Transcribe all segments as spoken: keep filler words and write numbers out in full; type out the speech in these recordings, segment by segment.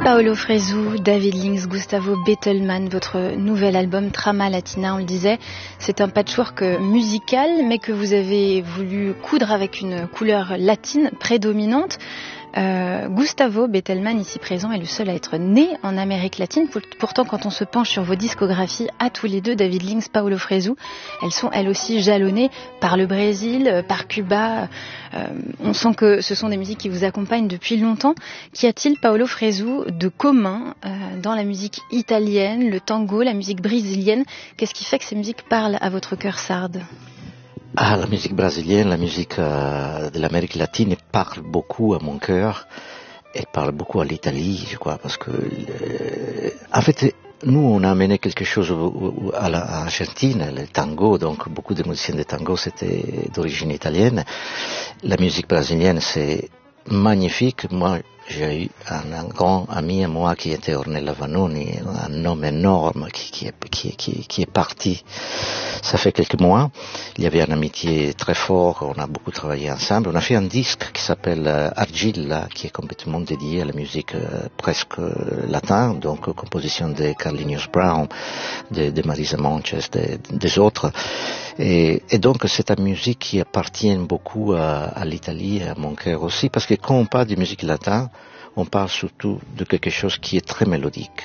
Paolo Fresu, David Links, Gustavo Bettelmann, votre nouvel album Trama Latina, on le disait, c'est un patchwork musical, mais que vous avez voulu coudre avec une couleur latine prédominante. Euh, Gustavo Bettelmann, ici présent, est le seul à être né en Amérique latine. Pourtant, quand on se penche sur vos discographies, à tous les deux, David Links, Paolo Fresu, elles sont elles aussi jalonnées par le Brésil, par Cuba. Euh, on sent que ce sont des musiques qui vous accompagnent depuis longtemps. Qu'y a-t-il, Paolo Fresu, de commun euh, dans la musique italienne, le tango, la musique brésilienne? Qu'est-ce qui fait que ces musiques parlent à votre cœur sarde? Ah, la musique brésilienne, la musique euh, de l'Amérique latine parle beaucoup à mon cœur. Elle parle beaucoup à l'Italie, je crois, parce que, euh, en fait, nous, on a amené quelque chose à l'Argentine, le tango, donc beaucoup de musiciens de tango, c'était d'origine italienne. La musique brésilienne, c'est magnifique. Moi, j'ai eu un, un grand ami à moi qui était Ornella Vanoni, un homme énorme qui, qui, est, qui, qui, qui est parti. Ça fait quelques mois. Il y avait une amitié très forte. On a beaucoup travaillé ensemble. On a fait un disque qui s'appelle euh, Argilla, qui est complètement dédié à la musique euh, presque euh, latine, donc euh, composition de Carlinhos Brown, de, de Marisa Montes, de, des autres. Et, et donc c'est une musique qui appartient beaucoup à, à l'Italie, à mon cœur aussi, parce que quand on parle de musique latine, on parle surtout de quelque chose qui est très mélodique.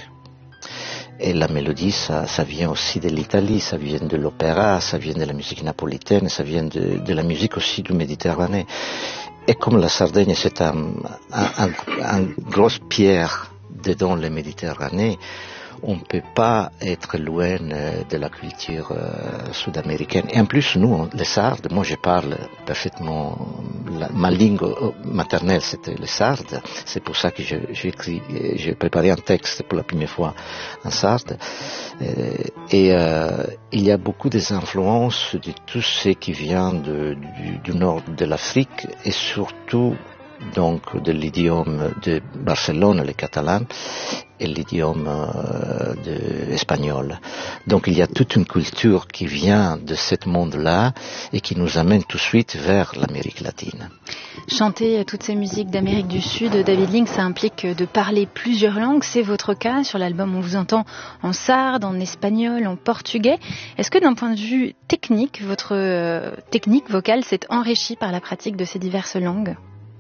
Et la mélodie, ça, ça vient aussi de l'Italie, ça vient de l'opéra, ça vient de la musique napolitaine, ça vient de, de la musique aussi du Méditerranée. Et comme la Sardaigne, c'est un, un, un, un grosse pierre dedans la Méditerranée, on ne peut pas être loin de la culture euh, sud-américaine. Et en plus, nous, les Sardes, moi je parle parfaitement, la, ma langue maternelle c'était le sarde, c'est pour ça que j'ai écrit, j'ai préparé un texte pour la première fois en sarde. Et euh, il y a beaucoup des influences de tout ce qui vient de, du, du nord de l'Afrique et surtout donc de l'idiome de Barcelone, le catalan, et l'idiome euh, de espagnol. Donc il y a toute une culture qui vient de ce monde-là et qui nous amène tout de suite vers l'Amérique latine. Chanter toutes ces musiques d'Amérique du Sud, David Links, ça implique de parler plusieurs langues. C'est votre cas. Sur l'album, on vous entend en sarde, en espagnol, en portugais. Est-ce que d'un point de vue technique, votre euh, technique vocale s'est enrichie par la pratique de ces diverses langues ?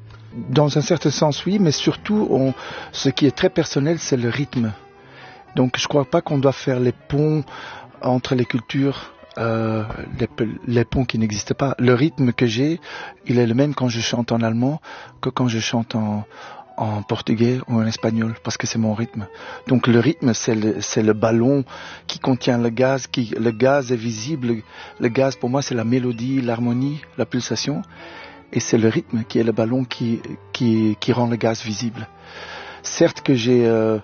Dans un certain sens, oui, mais surtout, on, ce qui est très personnel, c'est le rythme. Donc, je ne crois pas qu'on doit faire les ponts entre les cultures, euh, les, les ponts qui n'existent pas. Le rythme que j'ai, il est le même quand je chante en allemand que quand je chante en, en portugais ou en espagnol, parce que c'est mon rythme. Donc, le rythme, c'est le, c'est le ballon qui contient le gaz. Qui, le gaz est visible. Le gaz, pour moi, c'est la mélodie, l'harmonie, la pulsation. Et c'est le rythme qui est le ballon qui, qui, qui rend le gaz visible. Certes que j'ai, euh,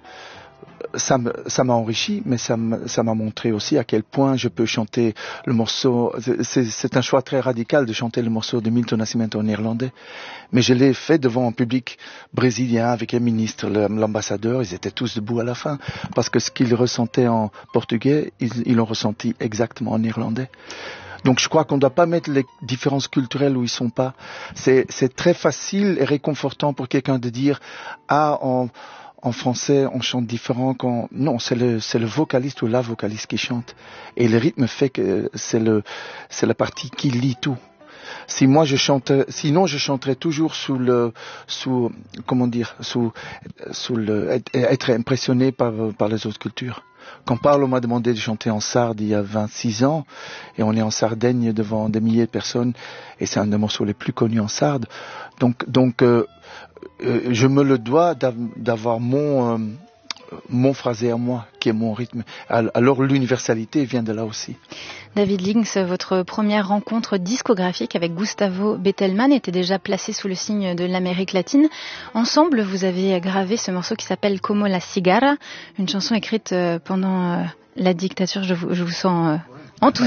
ça, ça m'a enrichi, mais ça m'a montré aussi à quel point je peux chanter le morceau. C'est un choix très radical de chanter le morceau de Milton Nascimento en néerlandais. Mais je l'ai fait devant un public brésilien avec un ministre, l'ambassadeur. Ils étaient tous debout à la fin. Parce que ce qu'ils ressentaient en portugais, ils, ils l'ont ressenti exactement en néerlandais. Donc je crois qu'on ne doit pas mettre les différences culturelles où ils ne sont pas. C'est très facile et réconfortant pour quelqu'un de dire « Ah, en, en français, on chante différent. » quand... Non, c'est le, le vocaliste ou la vocaliste qui chante. Et le rythme fait que c'est la partie qui lie tout. Si moi je chante, sinon je chanterais toujours sous le, sous, comment dire, sous, sous le, être impressionné par, par les autres cultures. Quand Paolo m'a demandé de chanter en sarde il y a vingt-six ans, et on est en Sardaigne devant des milliers de personnes, et c'est un des morceaux les plus connus en sarde. Donc, donc, euh, euh, je me le dois d'avoir mon, euh, mon phrasé à moi, qui est mon rythme. Alors l'universalité vient de là aussi. David Links, votre première rencontre discographique avec Gustavo Bettelmann était déjà placée sous le signe de l'Amérique latine. Ensemble, vous avez gravé ce morceau qui s'appelle Como la cigarra, une chanson écrite pendant la dictature. Je vous, je vous sens enthousiaste.